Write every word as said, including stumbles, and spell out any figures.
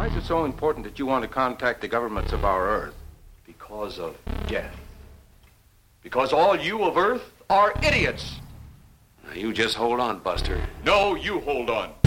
Why is it so important that you want to contact the governments of our Earth? Because of death. Because all you of Earth are idiots. Now, you just hold on, Buster. No, you hold on.